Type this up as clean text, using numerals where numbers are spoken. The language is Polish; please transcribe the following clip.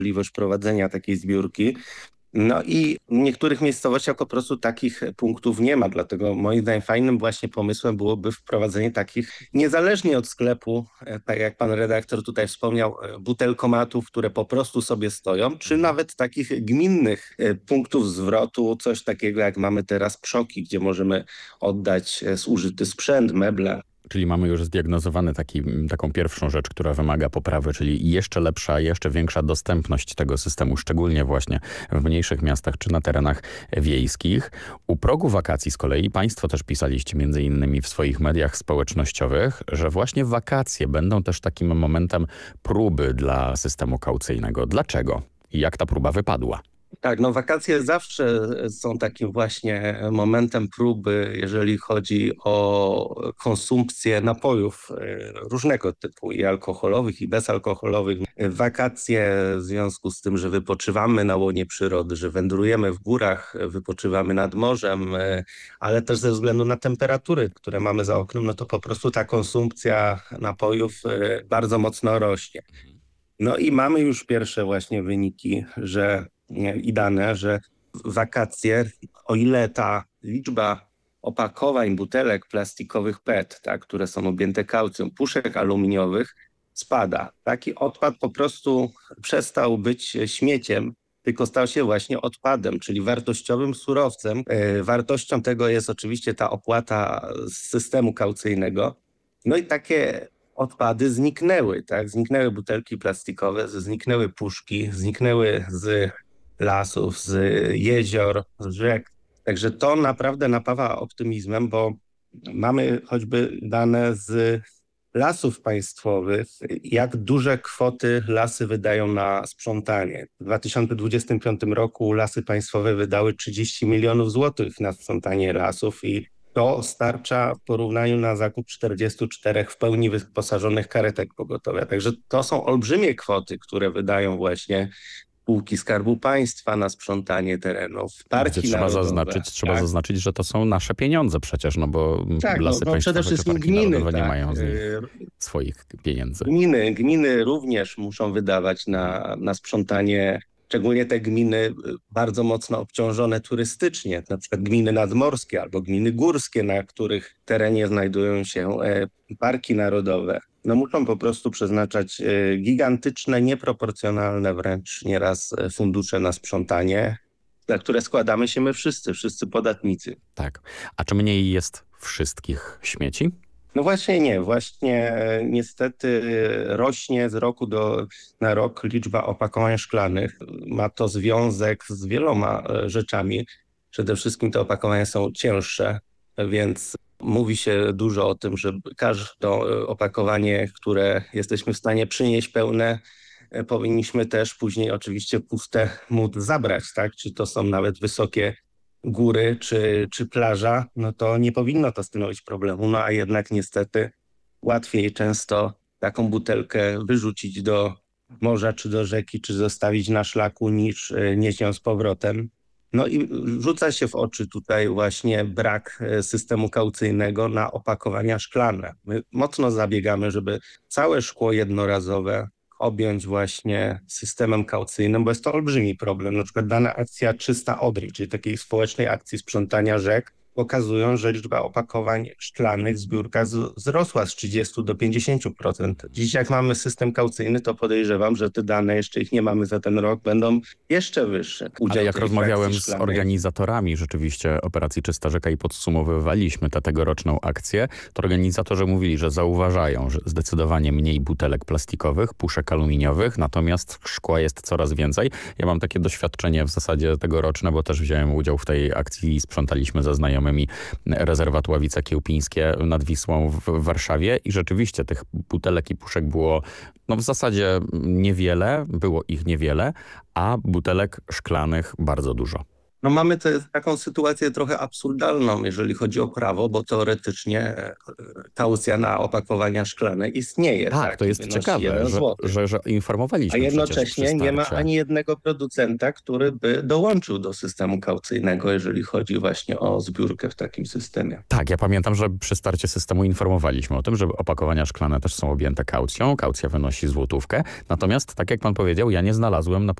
możliwość prowadzenia takiej zbiórki. No i w niektórych miejscowościach po prostu takich punktów nie ma, dlatego moim zdaniem fajnym właśnie pomysłem byłoby wprowadzenie takich niezależnie od sklepu, tak jak pan redaktor tutaj wspomniał, butelkomatów, które po prostu sobie stoją, czy nawet takich gminnych punktów zwrotu, coś takiego jak mamy teraz Przoki, gdzie możemy oddać zużyty sprzęt, meble. Czyli mamy już zdiagnozowany taką pierwszą rzecz, która wymaga poprawy, czyli jeszcze lepsza, jeszcze większa dostępność tego systemu, szczególnie właśnie w mniejszych miastach czy na terenach wiejskich. U progu wakacji z kolei państwo też pisaliście między innymi w swoich mediach społecznościowych, że właśnie wakacje będą też takim momentem próby dla systemu kaucyjnego. Dlaczego? I jak ta próba wypadła? Tak, no wakacje zawsze są takim właśnie momentem próby, jeżeli chodzi o konsumpcję napojów różnego typu, i alkoholowych, i bezalkoholowych. Wakacje w związku z tym, że wypoczywamy na łonie przyrody, że wędrujemy w górach, wypoczywamy nad morzem, ale też ze względu na temperatury, które mamy za oknem, no to po prostu ta konsumpcja napojów bardzo mocno rośnie. No i mamy już pierwsze właśnie wyniki, i dane, że w wakacje, o ile ta liczba opakowań, butelek plastikowych PET, tak, które są objęte kaucją, puszek aluminiowych, spada. Taki odpad po prostu przestał być śmieciem, tylko stał się właśnie odpadem, czyli wartościowym surowcem. Wartością tego jest oczywiście ta opłata z systemu kaucyjnego. No i takie odpady zniknęły, tak? Zniknęły butelki plastikowe, zniknęły puszki, zniknęły z lasów, z jezior, z rzek. Także to naprawdę napawa optymizmem, bo mamy choćby dane z lasów państwowych, jak duże kwoty lasy wydają na sprzątanie. W 2025 roku lasy państwowe wydały 30 milionów złotych na sprzątanie lasów i to starcza w porównaniu na zakup 44 w pełni wyposażonych karetek pogotowia. Także to są olbrzymie kwoty, które wydają właśnie spółki Skarbu Państwa na sprzątanie terenów, parki Trzeba narodowe. zaznaczyć, że to są nasze pieniądze przecież, no bo Tak, lasy no państwowe przede wszystkim czy parki gminy, narodowe nie tak. mają z nich swoich pieniędzy. Gminy również muszą wydawać na sprzątanie, szczególnie te gminy bardzo mocno obciążone turystycznie, na przykład gminy nadmorskie albo gminy górskie, na których terenie znajdują się parki narodowe. No muszą po prostu przeznaczać gigantyczne, nieproporcjonalne wręcz nieraz fundusze na sprzątanie, za które składamy się my wszyscy podatnicy. Tak. A czy mniej jest wszystkich śmieci? No właśnie nie. Właśnie niestety rośnie z roku na rok liczba opakowań szklanych. Ma to związek z wieloma rzeczami. Przede wszystkim te opakowania są cięższe, więc mówi się dużo o tym, że każde opakowanie, które jesteśmy w stanie przynieść pełne, powinniśmy też później oczywiście puste móc zabrać, tak? Czy to są nawet wysokie góry czy plaża, no to nie powinno to stanowić problemu. No a jednak niestety łatwiej często taką butelkę wyrzucić do morza czy do rzeki, czy zostawić na szlaku, niż nieść ją z powrotem. No i rzuca się w oczy tutaj właśnie brak systemu kaucyjnego na opakowania szklane. My mocno zabiegamy, żeby całe szkło jednorazowe objąć właśnie systemem kaucyjnym, bo jest to olbrzymi problem. Na przykład dana akcja Czysta Odra, czyli takiej społecznej akcji sprzątania rzek, pokazują, że liczba opakowań szklanych w zbiórkach wzrosła z 30 do 50%. Dziś jak mamy system kaucyjny, to podejrzewam, że te dane, jeszcze ich nie mamy za ten rok, będą jeszcze wyższe. Ale jak rozmawiałem z organizatorami rzeczywiście operacji Czysta Rzeka i podsumowywaliśmy tę tegoroczną akcję, to organizatorzy mówili, że zauważają, że zdecydowanie mniej butelek plastikowych, puszek aluminiowych, natomiast szkła jest coraz więcej. Ja mam takie doświadczenie w zasadzie tegoroczne, bo też wziąłem udział w tej akcji i sprzątaliśmy ze znajomymi rezerwat Ławice Kiełpińskie nad Wisłą w Warszawie i rzeczywiście tych butelek i puszek było w zasadzie niewiele, było ich niewiele, a butelek szklanych bardzo dużo. No mamy taką sytuację trochę absurdalną, jeżeli chodzi o prawo, bo teoretycznie kaucja na opakowania szklane istnieje. Tak, to I jest wynosi ciekawe, 1 zł. że A informowaliśmy przecież przy jednocześnie nie ma starcie. ani jednego producenta, który by dołączył do systemu kaucyjnego, jeżeli chodzi właśnie o zbiórkę w takim systemie. Tak, ja pamiętam, że przy starcie systemu informowaliśmy o tym, że opakowania szklane też są objęte kaucją. Kaucja wynosi złotówkę. Natomiast, tak jak pan powiedział, ja nie znalazłem na